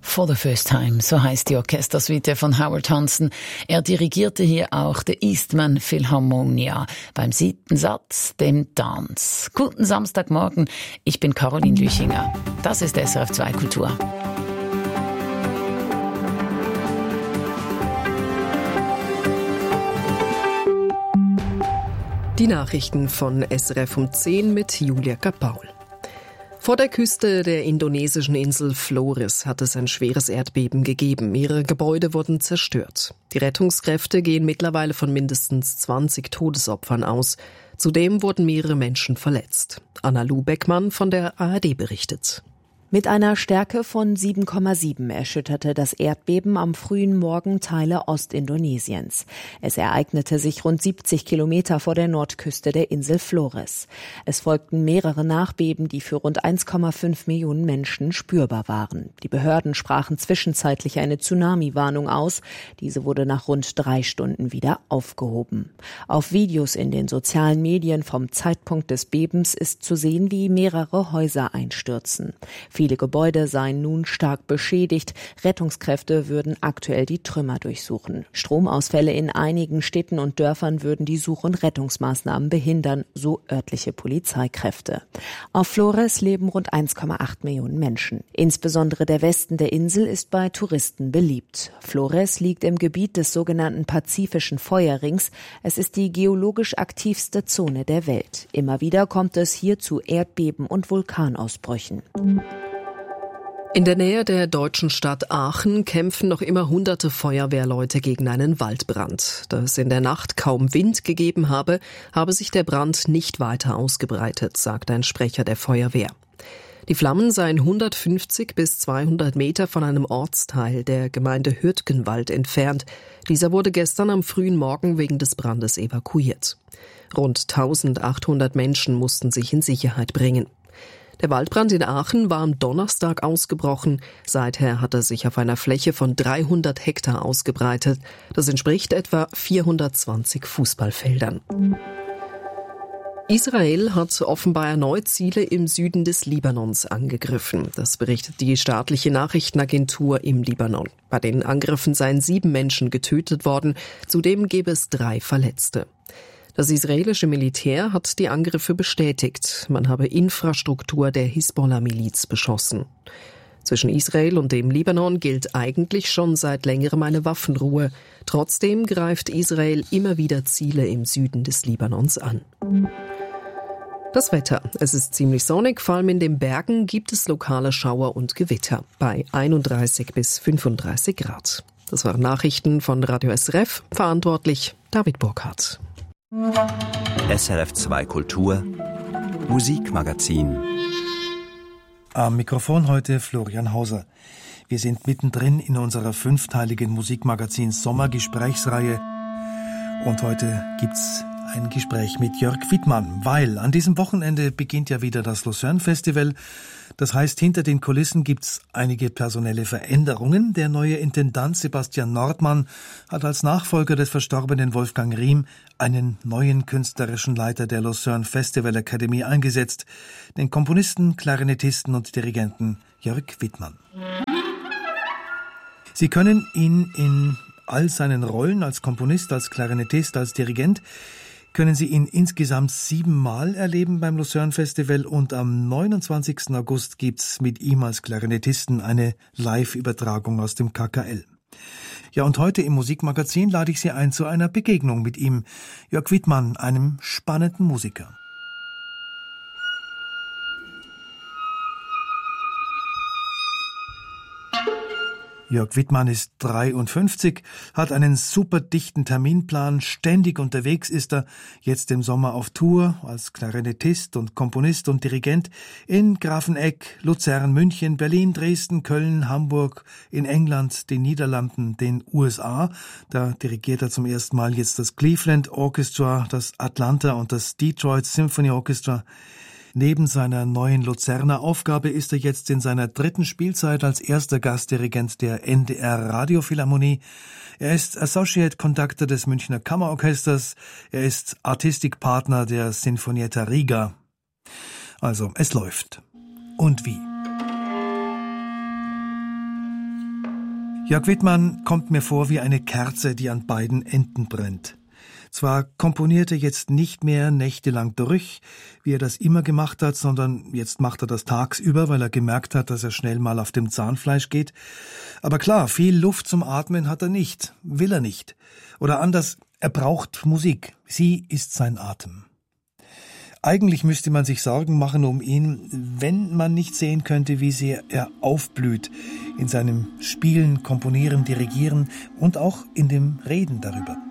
For the First Time, so heißt die Orchestersuite von Howard Hanson. Er dirigierte hier auch The Eastman Philharmonia beim 7. Satz, dem Tanz. Guten Samstagmorgen, ich bin Caroline Lüchinger. Das ist SRF 2 Kultur. Die Nachrichten von SRF um 10 mit Julia Kapaul. Vor der Küste der indonesischen Insel Flores hat es ein schweres Erdbeben gegeben. Mehrere Gebäude wurden zerstört. Die Rettungskräfte gehen mittlerweile von mindestens 20 Todesopfern aus. Zudem wurden mehrere Menschen verletzt. Anna-Lu Beckmann von der ARD berichtet. Mit einer Stärke von 7,7 erschütterte das Erdbeben am frühen Morgen Teile Ostindonesiens. Es ereignete sich rund 70 Kilometer vor der Nordküste der Insel Flores. Es folgten mehrere Nachbeben, die für rund 1,5 Millionen Menschen spürbar waren. Die Behörden sprachen zwischenzeitlich eine Tsunami-Warnung aus. Diese wurde nach rund 3 Stunden wieder aufgehoben. Auf Videos in den sozialen Medien vom Zeitpunkt des Bebens ist zu sehen, wie mehrere Häuser einstürzen. Viele Gebäude seien nun stark beschädigt. Rettungskräfte würden aktuell die Trümmer durchsuchen. Stromausfälle in einigen Städten und Dörfern würden die Such- und Rettungsmaßnahmen behindern, so örtliche Polizeikräfte. Auf Flores leben rund 1,8 Millionen Menschen. Insbesondere der Westen der Insel ist bei Touristen beliebt. Flores liegt im Gebiet des sogenannten Pazifischen Feuerrings. Es ist die geologisch aktivste Zone der Welt. Immer wieder kommt es hier zu Erdbeben und Vulkanausbrüchen. In der Nähe der deutschen Stadt Aachen kämpfen noch immer hunderte Feuerwehrleute gegen einen Waldbrand. Da es in der Nacht kaum Wind gegeben habe sich der Brand nicht weiter ausgebreitet, sagt ein Sprecher der Feuerwehr. Die Flammen seien 150 bis 200 Meter von einem Ortsteil der Gemeinde Hürtgenwald entfernt. Dieser wurde gestern am frühen Morgen wegen des Brandes evakuiert. Rund 1800 Menschen mussten sich in Sicherheit bringen. Der Waldbrand in Aachen war am Donnerstag ausgebrochen. Seither hat er sich auf einer Fläche von 300 Hektar ausgebreitet. Das entspricht etwa 420 Fußballfeldern. Israel hat offenbar erneut Ziele im Süden des Libanons angegriffen. Das berichtet die staatliche Nachrichtenagentur im Libanon. Bei den Angriffen seien 7 Menschen getötet worden. Zudem gäbe es 3 Verletzte. Das israelische Militär hat die Angriffe bestätigt. Man habe Infrastruktur der Hisbollah-Miliz beschossen. Zwischen Israel und dem Libanon gilt eigentlich schon seit längerem eine Waffenruhe. Trotzdem greift Israel immer wieder Ziele im Süden des Libanons an. Das Wetter. Es ist ziemlich sonnig, vor allem in den Bergen gibt es lokale Schauer und Gewitter bei 31 bis 35 Grad. Das waren Nachrichten von Radio SRF, verantwortlich David Burkhardt. SRF 2 Kultur Musikmagazin. Am Mikrofon heute Florian Hauser. Wir sind mittendrin in unserer 5-teiligen Musikmagazin-Sommergesprächsreihe und heute gibt's ein Gespräch mit Jörg Wittmann, weil an diesem Wochenende beginnt ja wieder das Lucerne Festival. Das heißt, hinter den Kulissen gibt's einige personelle Veränderungen. Der neue Intendant Sebastian Nordmann hat als Nachfolger des verstorbenen Wolfgang Riem einen neuen künstlerischen Leiter der Lucerne Festival Akademie eingesetzt, den Komponisten, Klarinettisten und Dirigenten Jörg Wittmann. Sie können ihn in all seinen Rollen als Komponist, als Klarinettist, als Dirigent können Sie ihn insgesamt 7 Mal erleben beim Lucerne Festival und am 29. August gibt's mit ihm als Klarinettisten eine Live-Übertragung aus dem KKL. Ja, und heute im Musikmagazin lade ich Sie ein zu einer Begegnung mit ihm, Jörg Wittmann, einem spannenden Musiker. Jörg Wittmann ist 53, hat einen super dichten Terminplan, ständig unterwegs ist er, jetzt im Sommer auf Tour als Klarinettist und Komponist und Dirigent in Grafenegg, Luzern, München, Berlin, Dresden, Köln, Hamburg, in England, den Niederlanden, den USA. Da dirigiert er zum ersten Mal jetzt das Cleveland Orchestra, das Atlanta und das Detroit Symphony Orchestra. Neben seiner neuen Luzerner Aufgabe ist er jetzt in seiner 3. Spielzeit als erster Gastdirigent der NDR Radiophilharmonie. Er ist Associate Conductor des Münchner Kammerorchesters. Er ist Artistic Partner der Sinfonietta Riga. Also, es läuft. Und wie? Jörg Wittmann kommt mir vor wie eine Kerze, die an beiden Enden brennt. Zwar komponiert er jetzt nicht mehr nächtelang durch, wie er das immer gemacht hat, sondern jetzt macht er das tagsüber, weil er gemerkt hat, dass er schnell mal auf dem Zahnfleisch geht. Aber klar, viel Luft zum Atmen hat er nicht, will er nicht. Oder anders, er braucht Musik. Sie ist sein Atem. Eigentlich müsste man sich Sorgen machen um ihn, wenn man nicht sehen könnte, wie sehr er aufblüht in seinem Spielen, Komponieren, Dirigieren und auch in dem Reden darüber.